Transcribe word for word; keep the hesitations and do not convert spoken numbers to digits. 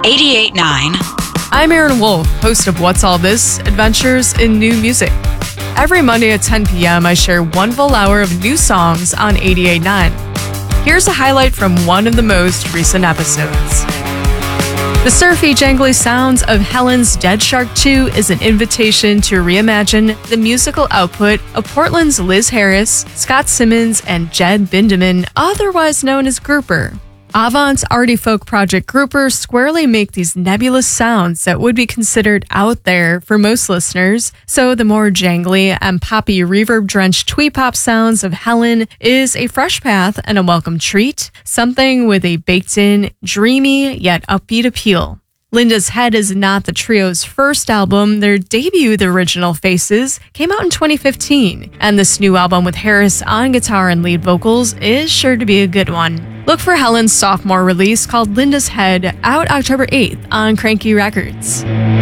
eighty-eight point nine. I'm Aaron Wolf, host of What's All This? Adventures in New Music. Every Monday at ten p.m., I share one full hour of new songs on eighty-eight point nine. Here's a highlight from one of the most recent episodes. The surfy, jangly sounds of Helen's Dead Shark two is an invitation to reimagine the musical output of Portland's Liz Harris, Scott Simmons, and Jed Bindeman, otherwise known as Grouper. Avant's arty folk project Grouper squarely make these nebulous sounds that would be considered out there for most listeners, so the more jangly and poppy reverb-drenched twee-pop sounds of Helen is a fresh path and a welcome treat, something with a baked-in, dreamy, yet upbeat appeal. Linda's Head is not the trio's first album. Their debut, The Original Faces, came out in twenty fifteen, and this new album with Harris on guitar and lead vocals is sure to be a good one. Look for Helen's sophomore release called Linda's Head, out October eighth on Cranky Records.